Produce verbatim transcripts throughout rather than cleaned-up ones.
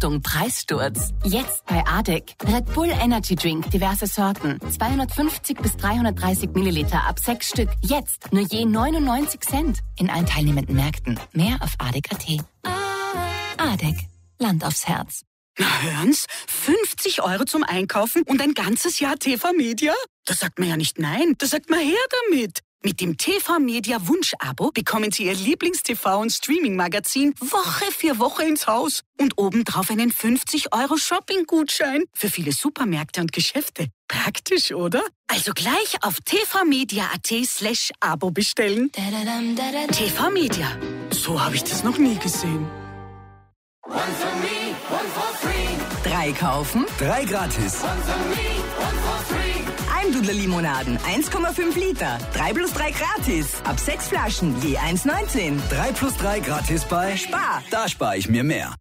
Achtung, Preissturz. Jetzt bei Adek. Red Bull Energy Drink, diverse Sorten. zweihundertfünfzig bis dreihundertdreißig Milliliter ab sechs Stück. Jetzt nur je neunundneunzig Cent. In allen teilnehmenden Märkten. Mehr auf adek punkt at. Adek. Land aufs Herz. Na hören's, fünfzig Euro zum Einkaufen und ein ganzes Jahr T V-Media? Da sagt man ja nicht nein, da sagt man her damit. Mit dem T V-Media Wunsch-Abo bekommen Sie Ihr Lieblings-T V- und Streaming-Magazin Woche für Woche ins Haus. Und obendrauf einen fünfzig Euro Shopping-Gutschein für viele Supermärkte und Geschäfte. Praktisch, oder? Also gleich auf tvmedia.at slash Abo bestellen. T V-Media. So habe ich das noch nie gesehen. One for me, one for free. Drei kaufen, Drei gratis. One for me, one for free. Almdudler Limonaden, eins Komma fünf Liter. Drei plus drei gratis. Ab sechs Flaschen, je eins neunzehn. Drei plus drei gratis bei Spar. Da spare ich mir mehr.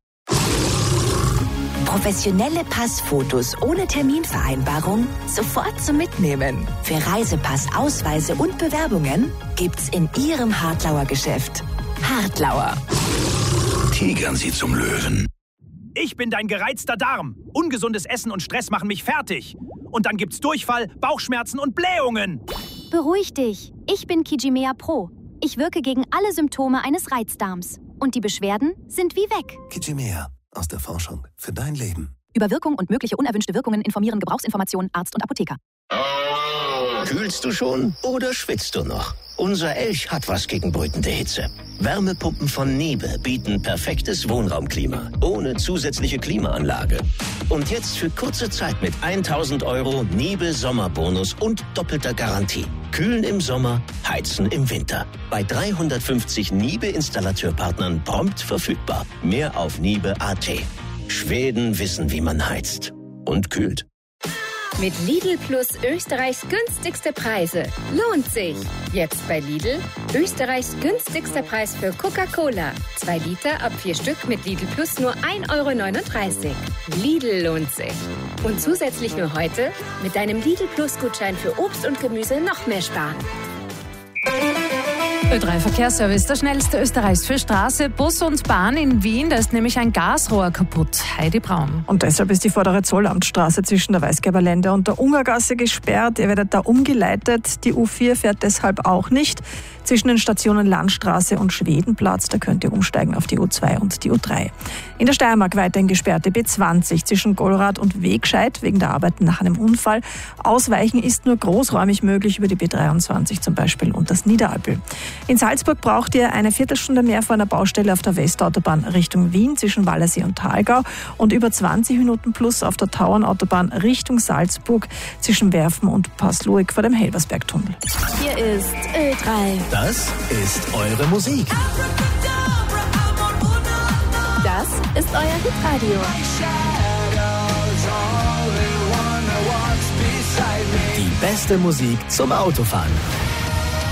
Professionelle Passfotos ohne Terminvereinbarung sofort zum Mitnehmen. Für Reisepass, Ausweise und Bewerbungen gibt's in Ihrem Hartlauer Geschäft. Hartlauer. Tigern Sie zum Löwen. Ich bin dein gereizter Darm. Ungesundes Essen und Stress machen mich fertig. Und dann gibt's Durchfall, Bauchschmerzen und Blähungen. Beruhig dich. Ich bin Kijimea Pro. Ich wirke gegen alle Symptome eines Reizdarms. Und die Beschwerden sind wie weg. Kijimea. Aus der Forschung für dein Leben. Über Wirkung und mögliche unerwünschte Wirkungen informieren Gebrauchsinformationen Arzt und Apotheker. Kühlst du schon oder schwitzt du noch? Unser Elch hat was gegen brütende Hitze. Wärmepumpen von Niebe bieten perfektes Wohnraumklima, ohne zusätzliche Klimaanlage. Und jetzt für kurze Zeit mit tausend Euro Niebe Sommerbonus und doppelter Garantie. Kühlen im Sommer, heizen im Winter. Bei dreihundertfünfzig Niebe-Installateurpartnern prompt verfügbar. Mehr auf niebe punkt at. Schweden wissen, wie man heizt. Und kühlt. Mit Lidl Plus Österreichs günstigste Preise. Lohnt sich. Jetzt bei Lidl Österreichs günstigster Preis für Coca-Cola. Zwei Liter ab vier Stück mit Lidl Plus nur ein Euro neununddreißig. Lidl lohnt sich. Und zusätzlich nur heute mit deinem Lidl Plus Gutschein für Obst und Gemüse noch mehr sparen. Ö drei Verkehrsservice, der schnellste Österreichs für Straße, Bus und Bahn in Wien. Da ist nämlich ein Gasrohr kaputt. Heidi Braun. Und deshalb ist die vordere Zollamtstraße zwischen der Weißgerberlände und der Ungergasse gesperrt. Ihr werdet da umgeleitet. Die U vier fährt deshalb auch nicht. Zwischen den Stationen Landstraße und Schwedenplatz, da könnt ihr umsteigen auf die U zwei und die U drei. In der Steiermark weiterhin gesperrte B zwanzig zwischen Golrath und Wegscheid wegen der Arbeiten nach einem Unfall. Ausweichen ist nur großräumig möglich über die B dreiundzwanzig zum Beispiel und das Niederalpel. In Salzburg braucht ihr eine Viertelstunde mehr vor einer Baustelle auf der Westautobahn Richtung Wien zwischen Wallersee und Thalgau und über zwanzig Minuten plus auf der Tauernautobahn Richtung Salzburg zwischen Werfen und Passluig vor dem Helbersbergtunnel. Hier ist Ö drei. Das ist eure Musik. Das ist euer Hitradio. Die beste Musik zum Autofahren.